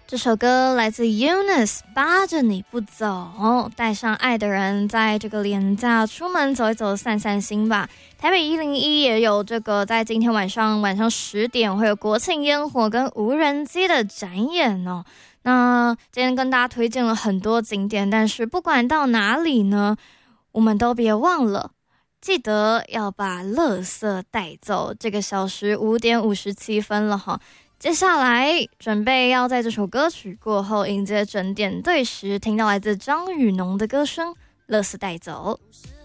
这首歌来自 Eunice， 扒着你不走，带上爱的人在这个连假出门走一走，散散心吧。台北101也有这个，在今天晚上10点会有国庆烟火跟无人机的展演哦。那今天跟大家推荐了很多景点，但是不管到哪里呢，我们都别忘了记得要把垃圾带走。这个小时5点57分了哈。接下来准备要在这首歌曲过后迎接整点对时，听到来自张雨农的歌声《垃圾带走》。